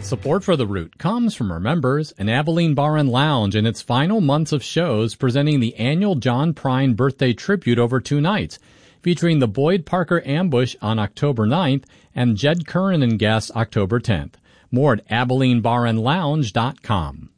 Support for The Root comes from our members and Abilene Bar and Lounge in its final months of shows presenting the annual John Prine birthday tribute over 2 nights, featuring the Boyd Parker Ambush on October 9th and Jed Curran and guests October 10th. More at AbileneBarandLounge.com.